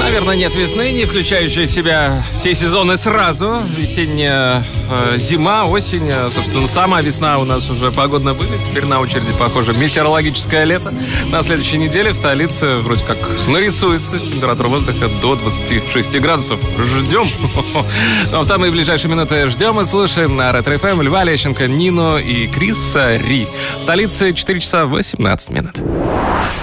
Наверное, нет весны, не включающей в себя все сезоны сразу. Весенняя зима, осень, собственно, сама весна у нас уже погодно будет. Теперь на очереди, похоже, метеорологическое лето. На следующей неделе в столице вроде как нарисуется с температурой воздуха до 26 градусов. Ждем. Но в самые ближайшие минуты ждем и слушаем на Ретро-ФМ Льва Лещенко, Нину и Криса Ри. В столице 4 часа 18 минут.